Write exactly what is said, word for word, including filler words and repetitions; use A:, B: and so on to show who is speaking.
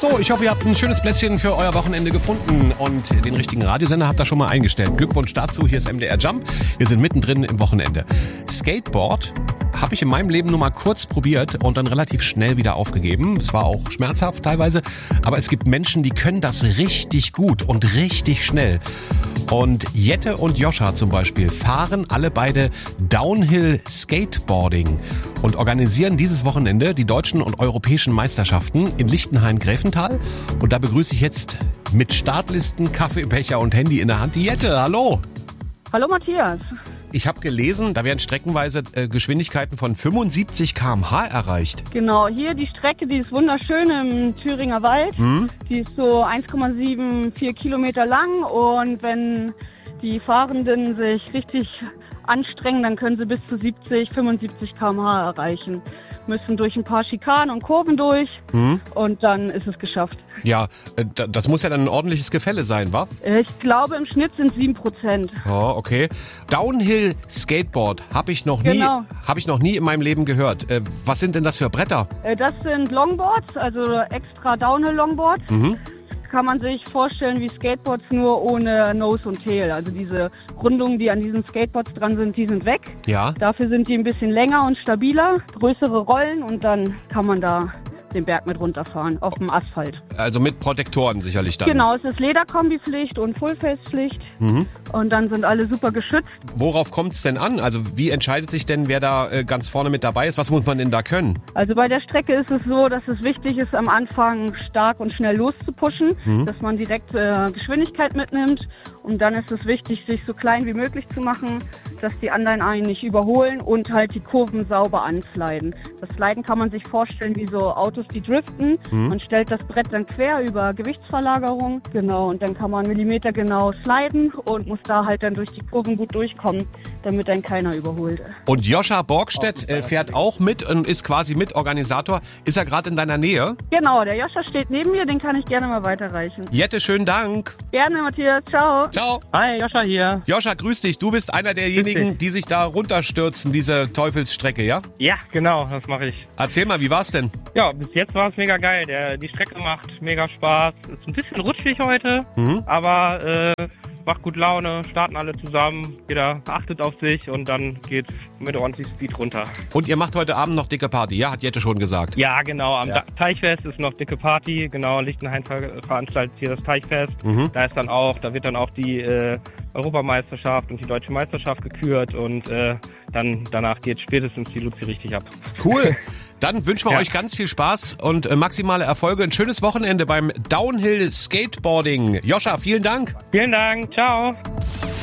A: So, ich hoffe, ihr habt ein schönes Plätzchen für euer Wochenende gefunden und den richtigen Radiosender habt ihr schon mal eingestellt. Glückwunsch dazu, hier ist M D R Jump. Wir sind mittendrin im Wochenende. Skateboard habe ich in meinem Leben nur mal kurz probiert und dann relativ schnell wieder aufgegeben. Es war auch schmerzhaft teilweise, aber es gibt Menschen, die können das richtig gut und richtig schnell. Und Jette und Joscha zum Beispiel fahren alle beide Downhill Skateboarding und organisieren dieses Wochenende die deutschen und europäischen Meisterschaften in Lichtenhain-Gräfenthal. Und da begrüße ich jetzt mit Startlisten, Kaffeebecher und Handy in der Hand die Jette. Hallo!
B: Hallo Matthias!
A: Ich habe gelesen, da werden streckenweise äh, Geschwindigkeiten von fünfundsiebzig Kilometer pro Stunde erreicht.
B: Genau, hier die Strecke, die ist wunderschön im Thüringer Wald. Mhm. Die ist so eins Komma vierundsiebzig Kilometer lang und wenn die Fahrenden sich richtig anstrengen, dann können sie bis zu siebzig, fünfundsiebzig Kilometer pro Stunde erreichen. Müssen durch ein paar Schikanen und Kurven durch mhm. und dann ist es geschafft.
A: Ja, das muss ja dann ein ordentliches Gefälle sein, wa?
B: Ich glaube, im Schnitt sind sieben Prozent.
A: Oh, okay. Downhill Skateboard habe ich noch nie, genau. habe ich noch nie in meinem Leben gehört. Was sind denn das für Bretter?
B: Das sind Longboards, also extra Downhill Longboards. Mhm. Kann man sich vorstellen wie Skateboards, nur ohne Nose und Tail. Also diese Rundungen, die an diesen Skateboards dran sind, die sind weg.
A: Ja.
B: Dafür sind die ein bisschen länger und stabiler, größere Rollen und dann kann man da den Berg mit runterfahren, auf dem Asphalt.
A: Also mit Protektoren sicherlich dann.
B: Genau, es ist Lederkombipflicht und Fullface-Pflicht mhm. und dann sind alle super geschützt.
A: Worauf kommt es denn an? Also wie entscheidet sich denn, wer da äh, ganz vorne mit dabei ist? Was muss man denn da können?
B: Also bei der Strecke ist es so, dass es wichtig ist, am Anfang stark und schnell loszupushen, mhm. dass man direkt äh, Geschwindigkeit mitnimmt. Und dann ist es wichtig, sich so klein wie möglich zu machen, dass die anderen einen nicht überholen und halt die Kurven sauber ansliden. Das Sliden kann man sich vorstellen wie so Autos, die driften. Mhm. Man stellt das Brett dann quer über Gewichtsverlagerung. Genau, und dann kann man Millimeter genau sliden und muss da halt dann durch die Kurven gut durchkommen, damit einen keiner überholt.
A: Und Joscha Borgstedt äh, fährt auch mit und ist quasi Mitorganisator. Ist er gerade in deiner Nähe?
B: Genau, der Joscha steht neben mir, den kann ich gerne mal weiterreichen.
A: Jette, schönen Dank.
B: Gerne, Matthias. Ciao.
A: Ciao.
C: Hi, Joscha hier.
A: Joscha, grüß dich. Du bist einer derjenigen, die sich da runterstürzen, diese Teufelsstrecke, ja?
C: Ja, genau, das mache ich.
A: Erzähl mal, wie war's denn?
C: Ja, bis jetzt war es mega geil. Der, die Strecke macht mega Spaß. Ist ein bisschen rutschig heute, mhm. aber äh, macht gut Laune, starten alle zusammen, jeder achtet auf sich und dann geht's mit ordentlich Speed runter.
A: Und ihr macht heute Abend noch dicke Party, ja? Hat Jette schon gesagt.
C: Ja, genau. Am ja. Teichfest ist noch dicke Party. Genau, Lichtenhain ver- veranstaltet hier das Teichfest. Mhm. Da ist dann auch, da wird dann auch die äh, Europameisterschaft und die Deutsche Meisterschaft gekürt und äh, dann danach geht spätestens die Luzi richtig ab.
A: Cool. Dann wünschen wir
C: ja.
A: euch ganz viel Spaß und äh, maximale Erfolge. Ein schönes Wochenende beim Downhill Skateboarding. Joscha, vielen Dank.
C: Vielen Dank. Ciao.